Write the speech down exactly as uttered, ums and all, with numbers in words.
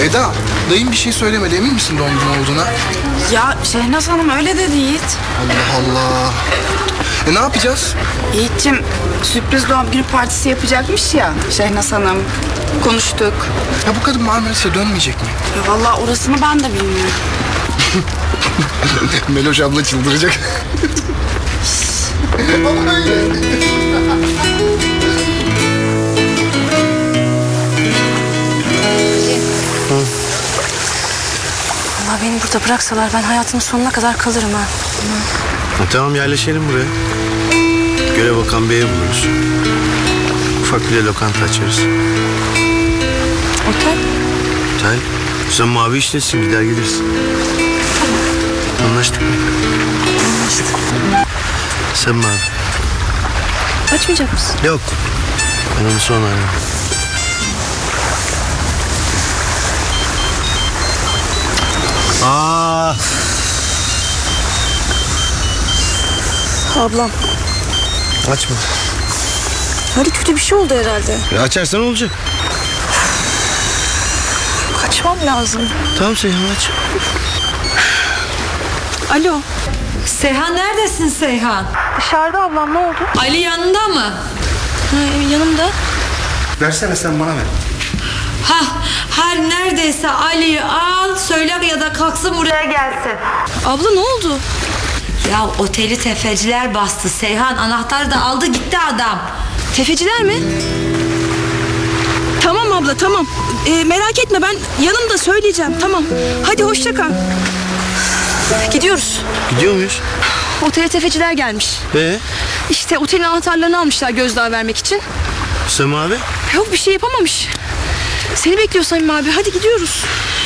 Eda, dayım bir şey söylemedi. Emin misin doğum günü olduğuna? Ya Şehnaz Hanım öyle dedi Yiğit. Allah Allah. E ne yapacağız? Yiğit'cim sürpriz doğum günü partisi yapacakmış ya Şehnaz Hanım. Konuştuk. Ya bu kadın Marmaris'e dönmeyecek mi? Ya vallahi orasını ben de bilmiyorum. Meloş abla çıldıracak. Ama beni burada bıraksalar ben hayatımın sonuna kadar kalırım ha. Ha, tamam yerleşelim buraya. Göle bakan bir ev buluruz. Ufak bir de lokanta açarız. Otel? Otel. Sen mavi işlesin gider geliriz. Anlaştık mı? Anlaştık. Sen mavi. Açmayacak mısın? Yok. Ben onu sonra ararım. Aa. Ablam. Açma. Hadi kötü bir şey oldu herhalde. Ya açarsan olacak. Kaçmam lazım. Tamam Seyhan aç. Alo. Seyhan neredesin Seyhan? Dışarıda ablam ne oldu? Ali yanında mı? Ha, yanımda. Versene sen bana ver. Ha, her neredeyse Ali'yi al söyle ya da kalksın buraya gelsin. Abla ne oldu? Ya oteli tefeciler bastı Seyhan, anahtarı da aldı gitti adam. Tefeciler mi? Tamam abla tamam. Ee, merak etme ben yanımda söyleyeceğim tamam. Hadi hoşça kal. Gidiyoruz. Gidiyor muyuz? Otele tefeciler gelmiş. Ee? İşte otelin anahtarlarını almışlar gözdağı vermek için. Sema abi? Yok bir şey yapamamış. Seni bekliyor Samim abi hadi gidiyoruz.